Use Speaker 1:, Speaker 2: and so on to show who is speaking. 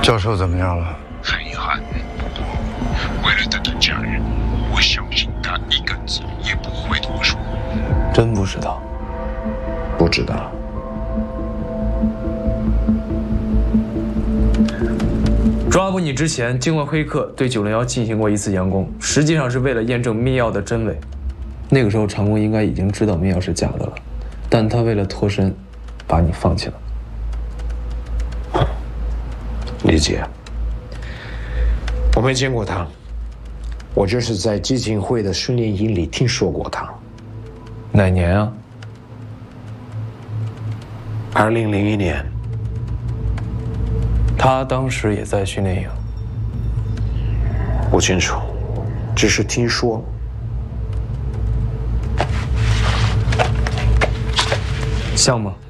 Speaker 1: 教授怎么样了？
Speaker 2: 很遗憾，为了等等家人，我相信他一个字也不会多说。
Speaker 1: 真不知道。
Speaker 3: 不知道。
Speaker 4: 抓捕你之前，境外黑客对901进行过一次佯攻，实际上是为了验证密钥的真伪。那个时候，长工应该已经知道密钥是假的了，但他为了脱身，把你放弃了。
Speaker 3: 理解。我没见过他，我只是在基金会的训练营里听说过他。
Speaker 4: 哪年啊
Speaker 3: ？2001年。
Speaker 4: 他当时也在训练营。
Speaker 3: 不清楚，只是听说。
Speaker 4: 像吗？